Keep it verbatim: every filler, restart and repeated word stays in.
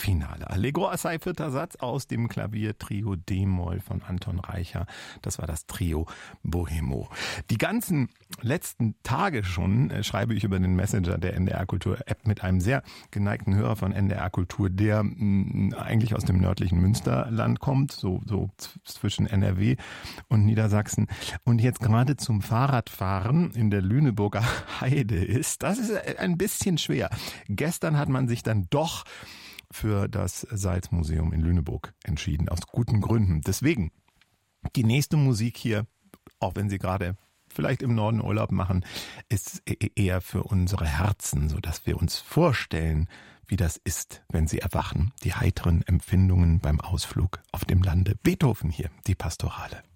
Finale. Allegro assai, vierter Satz aus dem Klaviertrio D-Moll von Anton Reicher. Das war das Trio Bohemo. Die ganzen letzten Tage schon äh, schreibe ich über den Messenger der N D R Kultur App mit einem sehr geneigten Hörer von N D R Kultur, der mh, eigentlich aus dem nördlichen Münsterland kommt, so, so zwischen N R W und Niedersachsen und jetzt gerade zum Fahrradfahren in der Lüneburger Heide ist. Das ist ein bisschen schwer. Gestern hat man sich dann doch für das Salzmuseum in Lüneburg entschieden, aus guten Gründen. Deswegen die nächste Musik hier, auch wenn Sie gerade vielleicht im Norden Urlaub machen, ist eher für unsere Herzen, sodass wir uns vorstellen, wie das ist, wenn sie erwachen. Die heiteren Empfindungen beim Ausflug auf dem Lande. Beethoven hier, die Pastorale.